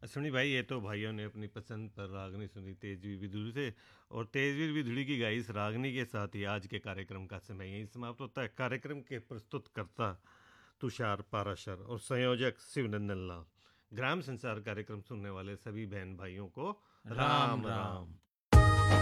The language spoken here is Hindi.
सुनी भाई, ये तो भाइयों ने अपनी पसंद पर रागनी सुनी तेजवीर विधुड़ी से। और तेजवीर विधुड़ी की गाई इस रागनी के साथ ही आज के कार्यक्रम का समय यही समाप्त होता है। कार्यक्रम के प्रस्तुतकर्ता तुषार पाराशर और संयोजक शिवनंदन लाल। ग्राम संसार कार्यक्रम सुनने वाले सभी बहन भाइयों को राम राम राम। राम।